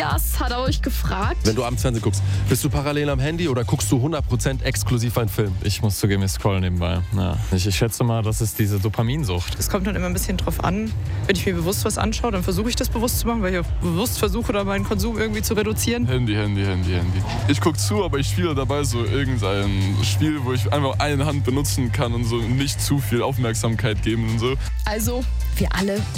Elias hat euch gefragt. Wenn du abends Fernsehen guckst, bist du parallel am Handy oder guckst du 100% exklusiv einen Film? Ich muss zugeben, ich scroll nebenbei. Ja. Ich schätze mal, das ist diese Dopaminsucht. Es kommt dann immer ein bisschen drauf an, wenn ich mir bewusst was anschaue, dann versuche ich das bewusst zu machen, weil ich auch bewusst versuche, da meinen Konsum irgendwie zu reduzieren. Handy. Ich gucke zu, aber ich spiele dabei so irgendein Spiel, wo ich einfach eine Hand benutzen kann und so nicht zu viel Aufmerksamkeit geben und so. Also, wir alle